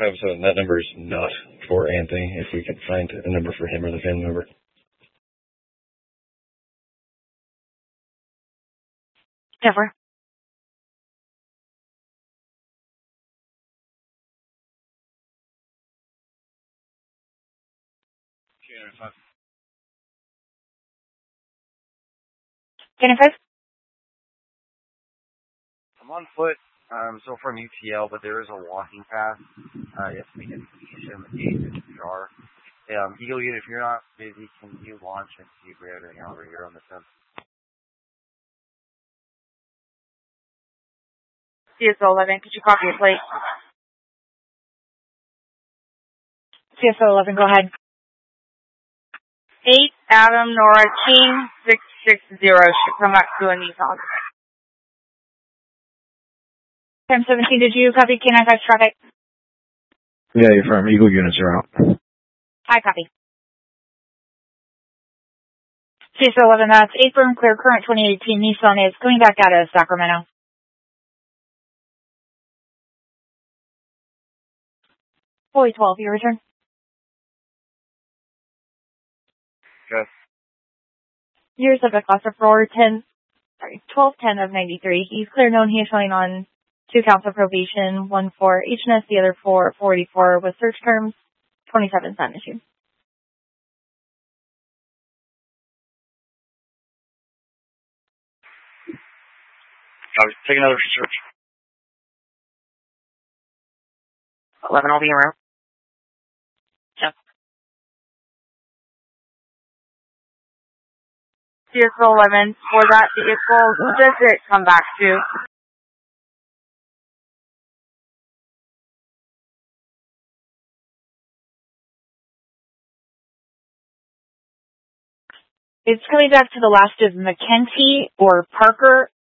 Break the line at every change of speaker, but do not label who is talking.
507, that number is not for Anthony, if we can find a number for him or the family member.
Never. Jennifer?
I'm on foot. I'm still from UTL, but there is a walking path. You have to make an application. The gate is ajar. Eagle Unit, if you're not busy, can you launch and see if we have anything over here on the 10th?
CSO 11, could you copy your plate? CSO 11, go ahead. 8 Adam Nora King 660 should come back to a Nissan. 1017, did you copy K95 traffic?
Yeah, you're from Eagle Units are out.
I copy. CSO 11, that's 8 firm clear current 2018 Nissan is coming back out of Sacramento. Fully 12, your return.
Okay.
Years of a class of 1210 of 93. He's clear known. He is showing on 2 counts of probation, 1 for H&S, the other for 44 with search terms, 27 cent issue.
I'll take another search.
11, I'll be around. Yep. CSO 11, for that vehicle, who does it come back to? It's coming back to the last of McKenty or Parker